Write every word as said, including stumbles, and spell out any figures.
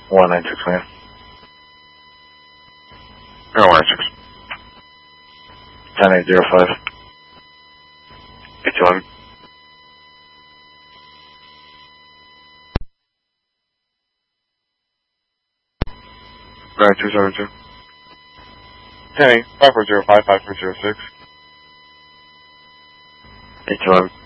one nine six man. No, one nine six. ten eight zero five. eight two eleven. nine two seven two. ten eight five four zero five five four zero six. eight two eleven.